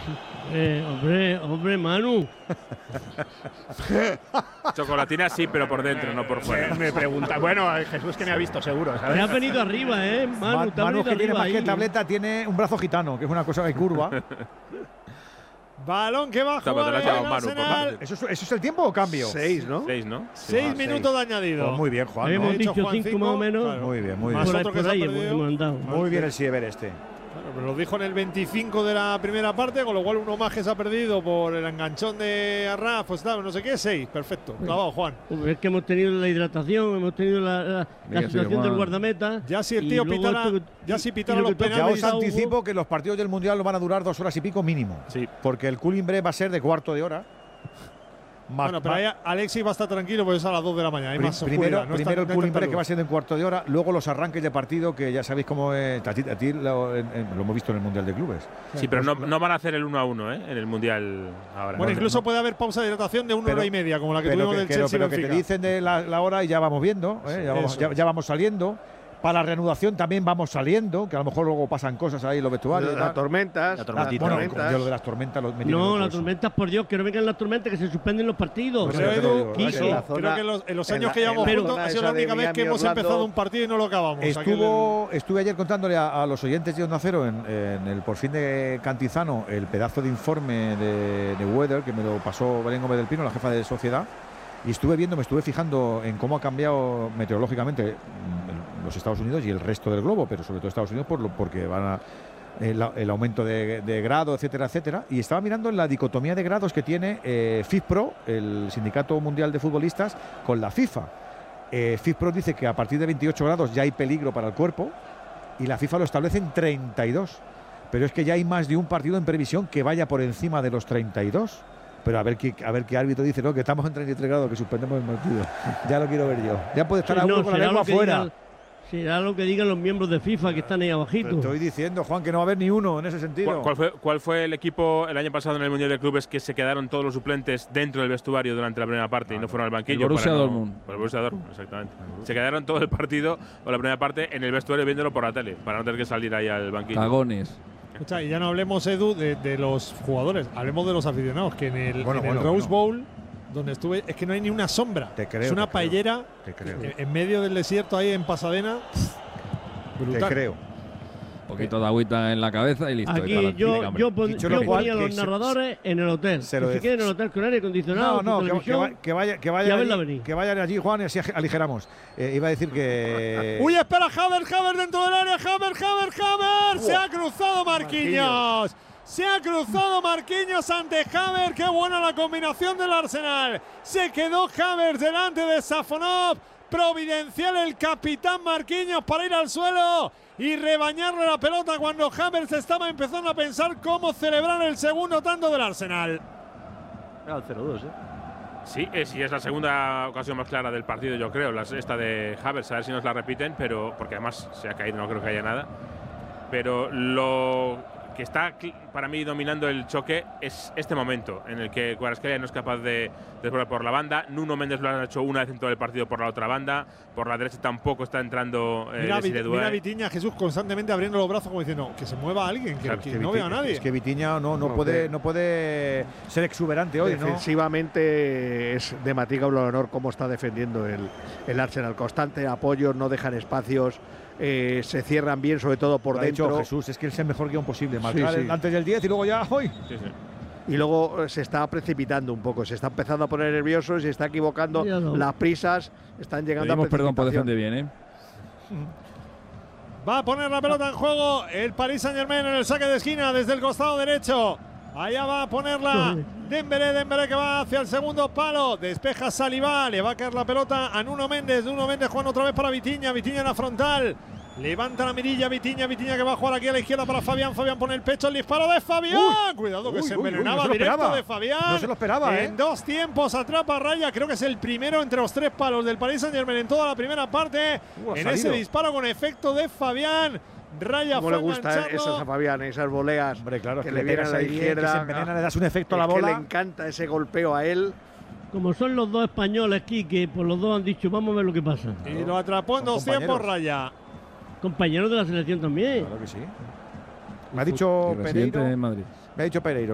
Hombre, Manu. Chocolatina sí, pero por dentro, no por fuera. Me pregunta, bueno, Jesús que me ha visto seguro, ¿sabes? Te has venido arriba, Manu. Manu, que tiene más que ahí. tableta, tiene un brazo gitano, que es una cosa de curva. Balón que va a jugar el Arsenal. ¿Eso es el tiempo o cambio? 6, ¿no? 6, ¿no? 6 minutos de añadido. Pues muy bien, Juan. Hemos dicho 5 más o menos. Claro. Muy bien, muy bien. Más Por otro que ahí se ha hemos perdido. andado. Muy bien el Siever este. Claro, pero lo dijo en el 25 de la primera parte, con lo cual uno más que se ha perdido por el enganchón de Arraf, pues no sé qué, 6. Perfecto. Clavado, Juan. Es que hemos tenido la hidratación, hemos tenido la situación del guardameta. Ya si el y tío luego pitara, esto que- ya si y pitara lo los que tú has Ya penales. os anticipo que los partidos del Mundial lo van a durar 2 horas y pico mínimo. Sí. Porque el cooling break va a ser de cuarto de hora. Bueno, pero ahí Alexis va a estar tranquilo porque es a las 2 de la mañana. Hay más Primero, oscuridad, no primero el está- no cooling está break que va a luz. ser de un cuarto de hora, luego los arranques de partido que ya sabéis cómo es. A ti lo hemos visto en el Mundial de Clubes. Sí, pero no van a hacer el 1-1, ¿eh? En el Mundial ahora. Bueno, incluso puede haber pausa de hidratación de 1 hora y media, como la que Pero tuvimos del Chelsea pero que te Benfica. dicen de la hora y ya vamos viendo, ya vamos saliendo. Para la reanudación también vamos saliendo, que a lo mejor luego pasan cosas ahí en los vestuarios. Las tormentas. Bueno, yo lo de las tormentas me tiene No, loco las eso. tormentas, por Dios, que no vengan las tormentas, que se suspenden los partidos. Pues Pero eso te lo Edu, digo, Kiko, eso. creo que en los años que en llevamos la juntos zona ha sido esa la de única vez que Miami, hemos Orlando. empezado un partido y no lo acabamos. Estuve ayer contándole a los oyentes de Onda Cero en el Por Fin de Cantizano el pedazo de informe de Weather que me lo pasó Belén Gómez del Pino, la jefa de Sociedad, y me estuve fijando en cómo ha cambiado meteorológicamente los Estados Unidos y el resto del globo, pero sobre todo Estados Unidos porque van el aumento de grado, etcétera, etcétera. Y estaba mirando en la dicotomía de grados que tiene FIFPro, el Sindicato Mundial de Futbolistas, con la FIFA. FIFPro dice que a partir de 28 grados ya hay peligro para el cuerpo y la FIFA lo establece en 32. Pero es que ya hay más de un partido en previsión que vaya por encima de los 32. Pero a ver qué árbitro dice, ¿no? Que estamos en 33 grados, que suspendemos el partido. Ya lo quiero ver yo. Ya puede estar alguno con la lengua afuera. Será lo que digan los miembros de FIFA que están ahí abajito. Te estoy diciendo, Juan, que no va a haber ni uno en ese sentido. ¿Cuál fue el equipo el año pasado en el Mundial de Clubes que se quedaron todos los suplentes dentro del vestuario durante la primera parte y no fueron al banquillo? El Borussia Dortmund. El Borussia Dortmund, exactamente. Se quedaron todo el partido o la primera parte en el vestuario viéndolo por la tele, para no tener que salir ahí al banquillo. Cagones. Escucha, y ya no hablemos, Edu, de los jugadores, hablemos de los aficionados, que en el Bueno. Rose Bowl, donde estuve, es que no hay ni una sombra. Es una paellera en medio del desierto ahí en Pasadena. Brutal. Te creo. Un poquito de agüita en la cabeza y listo. Aquí yo ponía a los narradores en el hotel. se lo Si quieren en el hotel con aire acondicionado. Que vayan allí, Juan, y así aligeramos. Iba a decir que. ¡Uy, espera! Havertz dentro del área. Havertz. Se ha cruzado Marquinhos. Se ha cruzado Marquinhos ante Havertz. ¡Qué buena la combinación del Arsenal! Se quedó Havertz delante de Safonov. Providencial el capitán Marquinhos para ir al suelo y rebañarle la pelota cuando Havertz estaba empezando a pensar cómo celebrar el segundo tanto del Arsenal. Era el 0-2, Sí, sí, es la segunda ocasión más clara del partido, yo creo. Esta de Havertz, a ver si nos la repiten, pero porque además se ha caído, no creo que haya nada. Pero lo que está para mí dominando el choque es este momento en el que Kvaratskhelia no es capaz de desbordar por la banda. Nuno Méndez lo ha hecho una vez en todo el partido por la otra banda. Por la derecha tampoco está entrando Mira Vitinha, Jesús, constantemente abriendo los brazos como diciendo que se mueva alguien, que no vea a nadie. Es que Vitinha no puede ser exuberante hoy, ¿no? Defensivamente es de Matica un honor cómo está defendiendo el Arsenal. Constante apoyo, no dejan espacios. Se cierran bien, sobre todo por dentro. Jesús, es que es el mejor guión posible. Marcar antes del 10 y luego ya hoy. Y luego se está precipitando un poco, se está empezando a poner nervioso, se está equivocando, las prisas están llegando a perdón por defender bien, Va a poner la pelota en juego el Paris Saint-Germain en el saque de esquina desde el costado derecho. Allá va a ponerla Dembélé que va hacia el segundo palo. Despeja Saliba, le va a caer la pelota a Nuno Méndez. Nuno Méndez jugando otra vez para Vitinha en la frontal. Levanta la mirilla Vitinha que va a jugar aquí a la izquierda para Fabián. Fabián pone el pecho, el disparo de Fabián. Cuidado que se envenenaba directo de Fabián. No se lo esperaba, En 2 tiempos atrapa a Raya. Creo que es el primero entre los 3 palos del Paris Saint-Germain en toda la primera parte. En ese disparo con efecto de Fabián. Raya ¿Cómo le gustan esas a Fabián, esas voleas? Hombre, claro, que le vienen a la izquierda. Que se envenena, le das un efecto a la bola. Que le encanta ese golpeo a él. Como son los dos españoles aquí, que por los dos han dicho, vamos a ver lo que pasa. Y lo atrapó en 2 tiempos Raya. Compañeros de la selección también. Claro que sí. Me ha dicho Pereiro. En Madrid. Me ha dicho Pereiro